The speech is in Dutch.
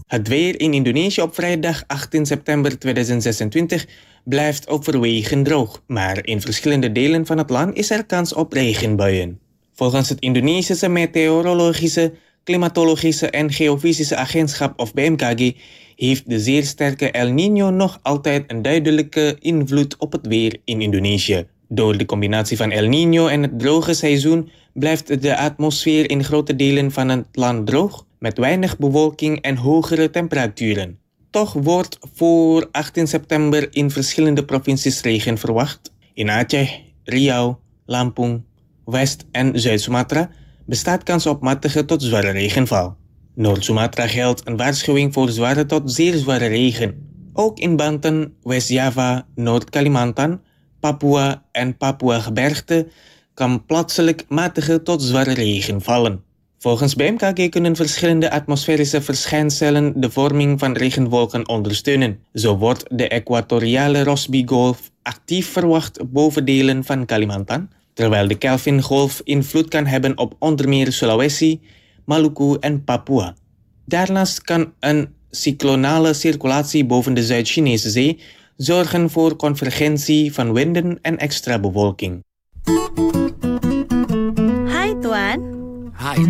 Het weer in Indonesië op vrijdag 18 september 2026 blijft overwegend droog, maar in verschillende delen van het land is er kans op regenbuien. Volgens het Indonesische Meteorologische, Klimatologische en Geofysische Agentschap of BMKG heeft de zeer sterke El Niño nog altijd een duidelijke invloed op het weer in Indonesië. Door de combinatie van El Niño en het droge seizoen blijft de atmosfeer in grote delen van het land droog, met weinig bewolking en hogere temperaturen. Toch wordt voor 18 september in verschillende provincies regen verwacht. In Aceh, Riau, Lampung, West- en Zuid-Sumatra bestaat kans op matige tot zware regenval. Noord-Sumatra geldt een waarschuwing voor zware tot zeer zware regen. Ook in Banten, West-Java, Noord-Kalimantan, Papua en Papua-gebergte kan plaatselijk matige tot zware regen vallen. Volgens BMKG kunnen verschillende atmosferische verschijnselen de vorming van regenwolken ondersteunen. Zo wordt de equatoriale Rossby-golf actief verwacht boven delen van Kalimantan, terwijl de Kelvin-golf invloed kan hebben op onder meer Sulawesi, Maluku en Papua. Daarnaast kan een cyclonale circulatie boven de Zuid-Chinese zee zorgen voor convergentie van winden en extra bewolking.